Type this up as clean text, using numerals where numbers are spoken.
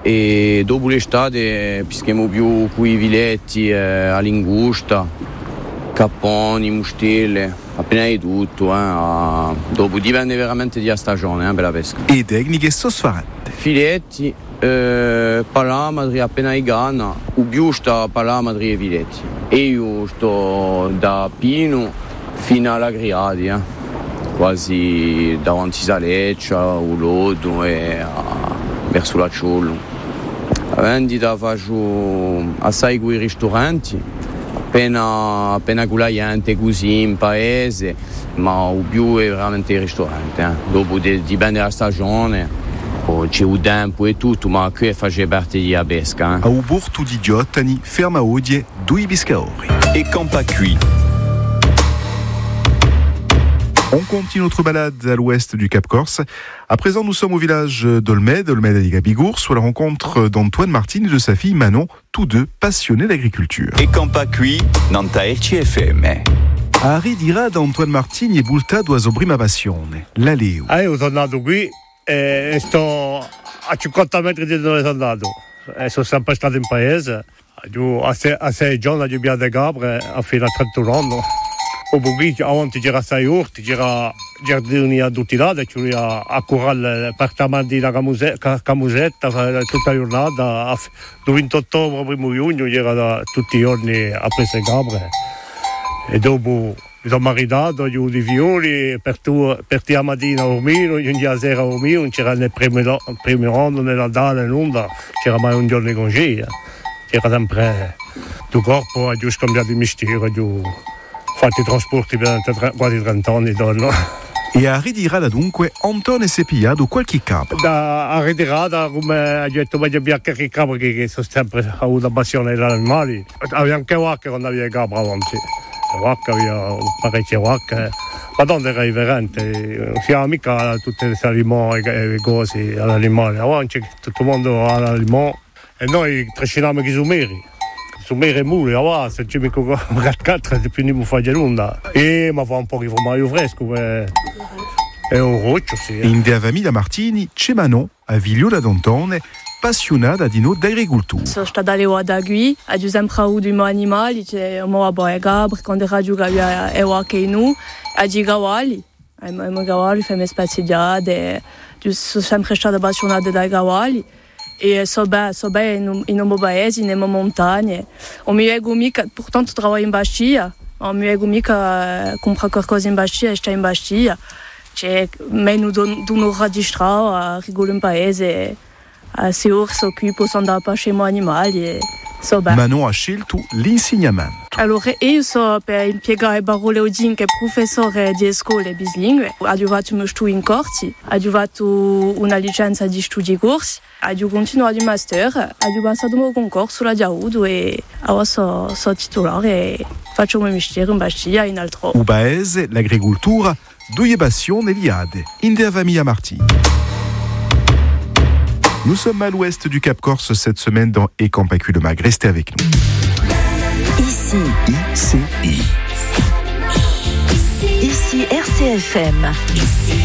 e dopo l'estate peschiamo più con i viletti, a lingusta, capponi, mustelle, appena di tutto. Dopo dipende veramente dalla stagione per la pesca. E tecniche sosfarente. Filetti, palamadri appena di ganna, o più sta palamadri e filetti. E io sto da Pino fino alla Griadi, quasi davanti a Saleccia, Ulodo e verso la Ciollo. La vendita faccio assai con i ristoranti, appena con la gente così in paese, ma il più è veramente il ristorante. Dopo dipende dalla stagione, c'è il tempo e tutto, ma qui faceva parte della pesca. A Uborto di Giottani, ferma Odie, due biscaori. Et Campa Cuit. On continue notre balade à l'ouest du Cap Corse. À présent, nous sommes au village d'Olmed à Ligabigours, où la rencontre d'Antoine Martini et de sa fille Manon, tous deux passionnés d'agriculture. Et Campa Cuit, Nanta RCFM. A ridira d'Antoine Martini e bulta d'oiso prima passione, l'aleo. Io sono nato qui e sto a 50 metri di dove sono nato. Sono sempre stato in paese. A 6 giorni abbiamo delle capre fino a 31 anni. Qui avanti c'era 6 orti, c'era giardini a tutti i lati, c'era a curare l'appartamento da Camusetta tutta la giornata. Il 28 ottobre, 1 giugno, c'era tutti i giorni a prese capre. E dopo mi sono maritato, io di fiori, per la mattina a dormire, io la sera a dormire, non c'era né primo anno, né Natale, nulla, c'era mai un giorno di congé. C'era sempre il corpo, ho scambiato il mestiere, ho fatto i trasporti per quasi 30 anni. E a ritirata dunque Antonio si è pigliato qualche capo. A ritirata, come ho detto, abbiamo qualche capo che sono sempre avuto passione per gli animali. Avevo anche vacche quando avevo capo avanti. Vacca, avevo parecchie vacche. Ma tanto era differente, non siamo mica tutti gli alimenti e le cose all'animale. Avanti tutto il mondo ha l'animale e noi trasciniamo i sumeri. Sumeri e muli, se c'è mica 4 finiamo a fare l'onda. Ma fa un po' di formaggio fresco e un roccio, sì. In della famiglia Martini c'è Manon, a Vigliola d'Antone, passionata di d'agricoltura. Sono stata a Dagui, ho sempre avuto i miei animali, c'è un po' di gabri, quando ero giocata a Keinu, a Gigawali. I miei cavalli fanno spaziate, sono sempre stata appassionata dai cavalli. E so bene in un paese, nelle montagne. Non mi ego mica, portanto lavoro in Bastia, non mi ego mica comprare qualcosa in Bastia e stare in Bastia. Cioè, meno d'un'ora di strada, rigolo in paese, se ora si occupa, sono andata a pascere i miei animali. So bene. Manon ha scelto l'insegnamento. Allora, io so per impiegare parole udine che professore di scuole bilingue. Ho fatto uno studio in corsi, ho fatto una licenza di studi corsi, ho continuato il master, ho passato un concorso alla Diaudo e ora sono titolare e faccio il mio mestiere in Bastia e in altro. Il paese, l'agricoltura, due passioni liate in della famiglia Martini. Nous sommes à l'ouest du Cap Corse cette semaine dans Et Campa Cuit le Mag. Restez avec nous. Ici. Ici RCFM.